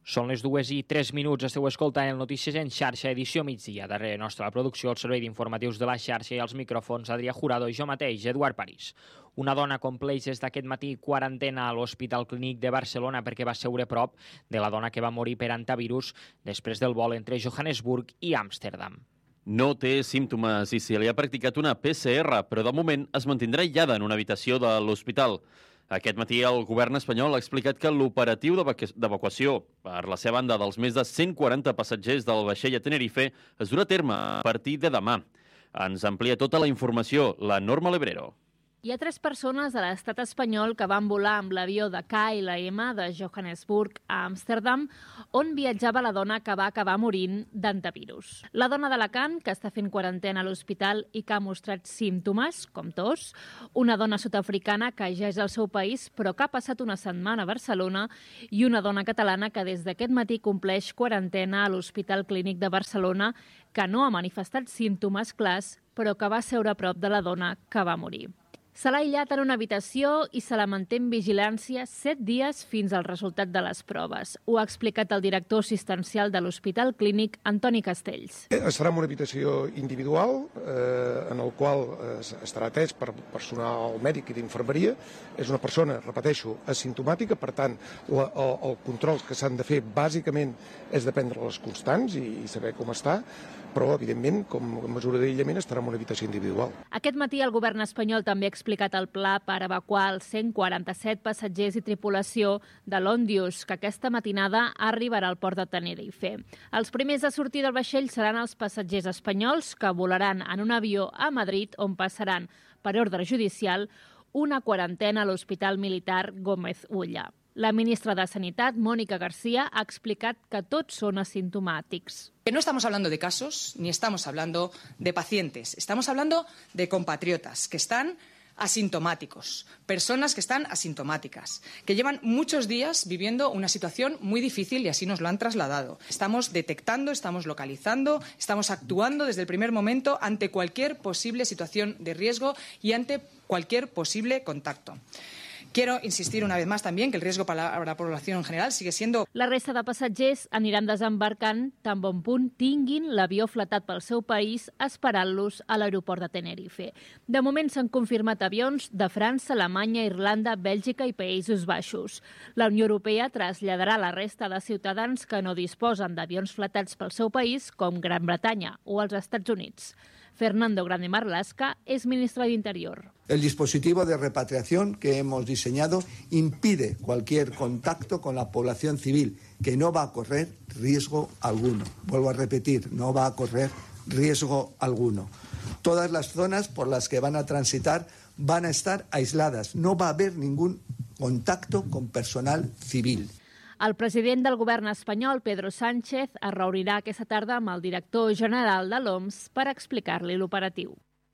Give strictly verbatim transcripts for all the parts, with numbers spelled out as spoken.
Són les dues i tres minuts. Esteu escoltant el Notícies en xarxa, edició migdia. Darrere nostra la producció, el servei d'informatius de la xarxa i els micròfons, Adrià Jurado i jo mateix, Eduard París. Una dona compleix des d'aquest matí quarantena a l'Hospital Clínic de Barcelona perquè va seure a prop de la dona que va morir per antivirus després del vol entre Johannesburg i Amsterdam. No té símptomes i se li ha practicat una P C R, però de moment es mantindrà aïllada en una habitació de l'hospital. Aquest matí el govern espanyol ha explicat que l'operatiu d'evacuació per la seva banda dels més de cent quaranta passatgers del vaixell a Tenerife es durà a terme a partir de demà. Ens amplia tota la informació la Norma Lebrero. Hi ha tres persones de l'estat espanyol que van volar amb l'avió de K L M de Johannesburg a Amsterdam, on viatjava la dona que va acabar morint d'antivirus. La dona d'Alacant, que està fent quarantena a l'hospital i que ha mostrat símptomes, com tos, una dona sud-africana que ja és al seu país però que ha passat una setmana a Barcelona i una dona catalana que des d'aquest matí compleix quarantena a l'Hospital Clínic de Barcelona, que no ha manifestat símptomes clars però que va seure a prop de la dona que va morir. Se l'ha aïllat en una habitació i se la manté en vigilància set dies fins al resultat de les proves. Ho ha explicat el director assistencial de l'Hospital Clínic, Antoni Castells. Estarà en una habitació individual, eh, en el qual eh, estarà atès per personal mèdic i d'infermeria. És una persona, repeteixo, asimptomàtica, per tant, la, el, el control que s'han de fer bàsicament és de prendre les constants i, i saber com està, però, evidentment, com a mesura d'aïllament, estarà en una habitació individual. Aquest matí el govern espanyol també ha explicat el pla per evacuar els cent quaranta-set passatgers i tripulació de l'Ondius, que aquesta matinada arribarà al port de Tenerife. Els primers a sortir del vaixell seran els passatgers espanyols, que volaran en un avió a Madrid, on passaran, per ordre judicial, una quarantena a l'Hospital Militar Gómez Ulla. La ministra de Sanitat, Mónica García, ha explicat que tots són asimptomàtics. Que no estamos hablando de casos, ni estamos hablando de pacientes. Estamos hablando de compatriotas que están asintomáticos, personas que están asintomáticas, que llevan muchos días viviendo una situación muy difícil y así nos lo han trasladado. Estamos detectando, estamos localizando, estamos actuando desde el primer momento ante cualquier posible situación de riesgo y ante cualquier posible contacto. Quiero insistir una vez más también que el riesgo para la población en general sigue siendo... La resta de passatgers aniran desembarcant tan bon punt tinguin l'avió fletat pel seu país esperant-los a l'aeroport de Tenerife. De moment s'han confirmat avions de França, Alemanya, Irlanda, Bèlgica i Països Baixos. La Unió Europea traslladarà la resta de ciutadans que no disposen d'avions fletats pel seu país, com Gran Bretanya o els Estats Units. Fernando Grande Marlaska es ministro de Interior. El dispositivo de repatriación que hemos diseñado impide cualquier contacto con la población civil, que no va a correr riesgo alguno. Vuelvo a repetir, no va a correr riesgo alguno. Todas las zonas por las que van a transitar van a estar aisladas. No va a haber ningún contacto con personal civil. El president del govern espanyol, Pedro Sánchez, es reunirà aquesta tarda amb el director general de l'O M S per explicar-li l'operatiu.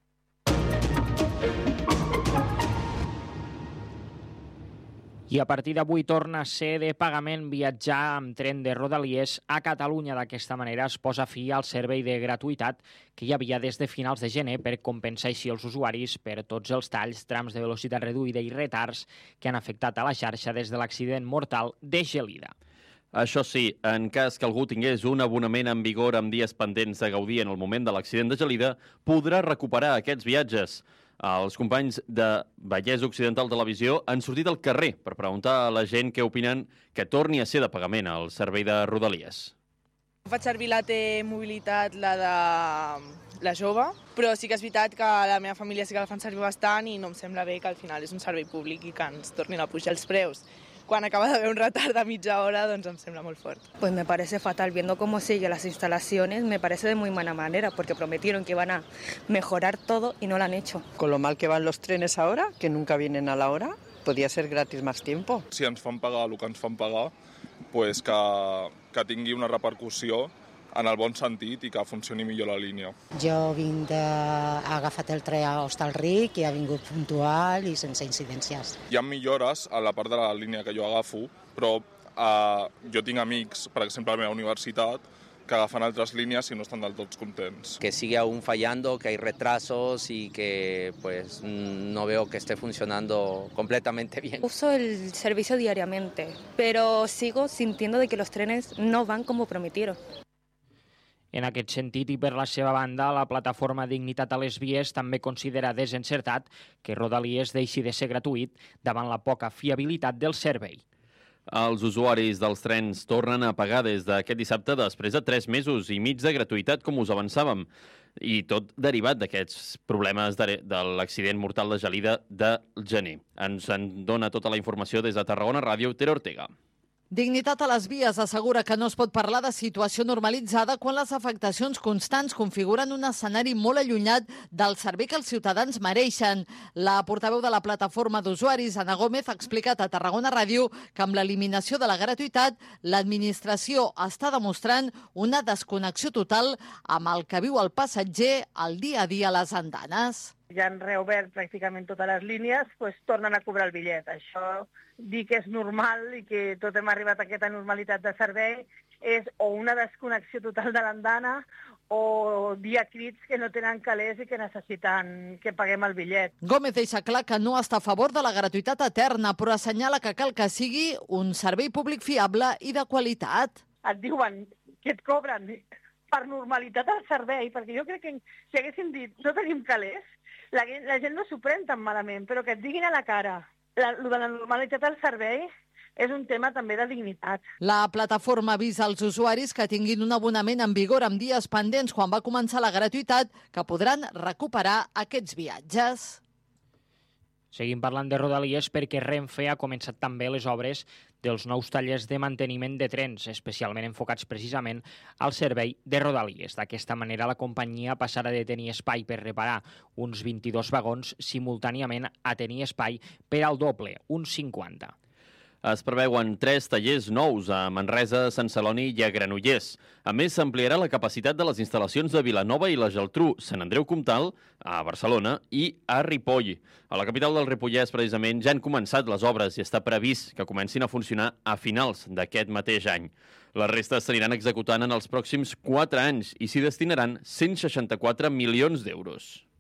I a partir d'avui torna a ser de pagament viatjar amb tren de Rodalies a Catalunya. D'aquesta manera es posa fi al servei de gratuïtat que hi havia des de finals de gener per compensar així els usuaris per tots els talls, trams de velocitat reduïda i retards que han afectat a la xarxa des de l'accident mortal de Gelida. Això sí, en cas que algú tingués un abonament en vigor amb dies pendents de gaudir en el moment de l'accident de Gelida, podrà recuperar aquests viatges. Els companys de Vallès Occidental Televisió han sortit al carrer per preguntar a la gent què opinen que torni a ser de pagament al servei de Rodalies. Faig servir la T-Mobilitat, la de la jove, però sí que és veritat que la meva família sí que la fan servir bastant i no em sembla bé que al final és un servei públic i que ens tornin a pujar els preus. Quan acaba d'haver un retard de mitja hora, doncs em sembla molt fort. Pues me parece fatal, viendo cómo siguen las instalaciones, me parece de muy mala manera, porque prometieron que iban a mejorar todo y no lo han hecho. Con lo mal que van los trenes ahora, que nunca vienen a la hora, podría ser gratis más tiempo. Si ens fan pagar el que ens fan pagar, pues que, que tingui una repercussió en el bon sentit i que funcioni millor la línia. Jo vinc de... ha agafat el tren a Hostalric i ha vingut puntual i sense incidències. Hi ha millores a la part de la línia que jo agafo, però eh, jo tinc amics, per exemple, a la meva universitat, que agafen altres línies i no estan del tot contents. Que sigue aún fallando, que hay retrasos y que pues no veo que esté funcionando completamente bien. Uso el servicio diariamente, pero sigo sintiendo de que los trenes no van como prometieron. En aquest sentit, i per la seva banda, la plataforma Dignitat a les Vies també considera desencertat que Rodalies deixi de ser gratuït davant la poca fiabilitat del servei. Els usuaris dels trens tornen a pagar des d'aquest dissabte després de tres mesos i mig de gratuïtat, com us avançàvem, i tot derivat d'aquests problemes de, de l'accident mortal de Gelida de gener. Ens en dona tota la informació des de Tarragona Ràdio, Tere Ortega. Dignitat a les Vies assegura que no es pot parlar de situació normalitzada quan les afectacions constants configuren un escenari molt allunyat del servei que els ciutadans mereixen. La portaveu de la plataforma d'usuaris, Ana Gómez, ha explicat a Tarragona Ràdio que amb l'eliminació de la gratuïtat l'administració està demostrant una desconnexió total amb el que viu el passatger al dia a dia a les andanes. Ja han reobert pràcticament totes les línies, doncs tornen a cobrar el bitllet. Això dir que és normal i que tot hem arribat a aquesta normalitat de servei és o una desconnexió total de l'andana o dir a crits que no tenen calés i que necessiten que paguem el bitllet. Gómez deixa clar que no està a favor de la gratuïtat eterna, però assenyala que cal que sigui un servei públic fiable i de qualitat. Et diuen que et cobren per normalitat el servei, perquè jo crec que si haguéssim dit no tenim calés, la, la gent no s'ho pren tan malament, però que et diguin a la cara la, lo de la normalitat del servei és un tema també de dignitat. La plataforma avisa als usuaris que tinguin un abonament en vigor amb dies pendents quan va començar la gratuïtat que podran recuperar aquests viatges. Seguim parlant de Rodalies perquè Renfe ha començat també les obres dels nous tallers de manteniment de trens, especialment enfocats precisament al servei de Rodalies. D'aquesta manera, la companyia passarà de tenir espai per reparar uns vint-i-dos vagons simultàniament a tenir espai per al doble, uns cinquanta. Es preveuen tres tallers nous a Manresa, Sant Celoni i a Granollers. A més, s'ampliarà la capacitat de les instal·lacions de Vilanova i la Geltrú, Sant Andreu Comtal, a Barcelona i a Ripoll. A la capital del Ripollès, precisament, ja han començat les obres i està previst que comencin a funcionar a finals d'aquest mateix any. Les restes s'aniran executant en els pròxims quatre anys i s'hi destinaran cent seixanta-quatre milions d'euros.